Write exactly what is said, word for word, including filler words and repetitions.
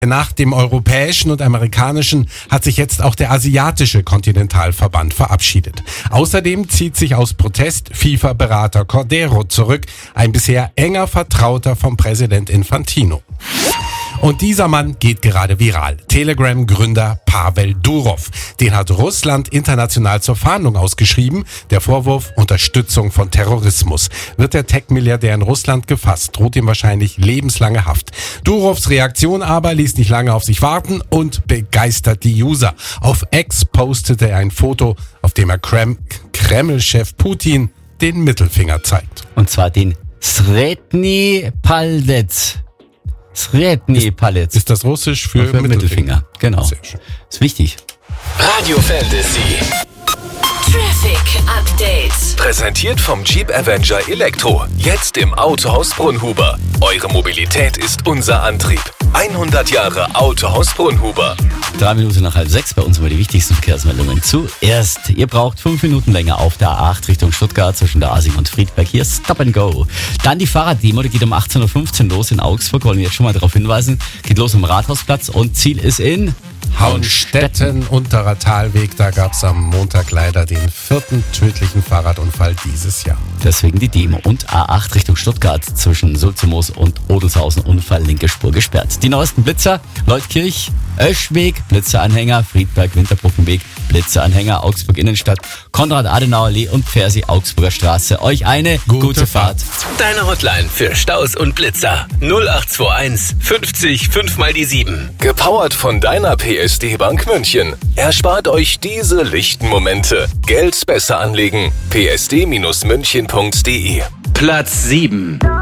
Nach dem europäischen und amerikanischen hat sich jetzt auch der asiatische Kontinentalverband verabschiedet. Außerdem zieht sich aus Protest FIFA-Berater Cordero zurück, ein bisher enger Vertrauter vom Präsident Infantino. Und dieser Mann geht gerade viral. Telegram-Gründer Pavel Durov. Den hat Russland international zur Fahndung ausgeschrieben. Der Vorwurf: Unterstützung von Terrorismus. Wird der Tech-Milliardär in Russland gefasst, droht ihm wahrscheinlich lebenslange Haft. Durovs Reaktion aber ließ nicht lange auf sich warten und begeistert die User. Auf X postete er ein Foto, auf dem er Krem- Kreml-Chef Putin den Mittelfinger zeigt. Und zwar den Sredny Palec. Sredny Palec. Ist das Russisch für, für Mittelfinger? Mittelfinger. Genau. Sehr schön. Ist wichtig. Radio Fantasy. Traffic Update. Präsentiert vom Jeep Avenger Elektro. Jetzt im Autohaus Brunhuber. Eure Mobilität ist unser Antrieb. hundert Jahre Autohaus Brunhuber. Drei Minuten nach halb sechs, bei uns immer die wichtigsten Verkehrsmeldungen. Zuerst, ihr braucht fünf Minuten länger auf der A acht Richtung Stuttgart zwischen der Asing und Friedberg. Hier Stop and Go. Dann die Fahrraddemo, die geht um achtzehn Uhr fünfzehn los in Augsburg. Wollen wir jetzt schon mal darauf hinweisen. Geht los am Rathausplatz und Ziel ist in Hauenstetten, unterer Talweg. Da gab es am Montag leider den vierten tödlichen Fahrradunfall dieses Jahr. Deswegen die Demo. Und A acht Richtung Stuttgart zwischen Sulzemoos und Odelshausen. Unfall, linke Spur gesperrt. Die neuesten Blitzer: Leutkirch, Öschweg, Blitzeranhänger, Friedberg, Winterbrückenweg, Blitzeranhänger, Augsburg Innenstadt, Konrad-Adenauer-Allee und Pfersi, Augsburger Straße. Euch eine gute, gute Fahrt. Deine Hotline für Staus und Blitzer. null acht zwei eins fünfzig fünf mal die sieben. Gepowert von deiner P S D Bank München. Erspart euch diese lichten Momente. Geld besser anlegen. p s d Bindestrich münchen punkt d e. Platz sieben.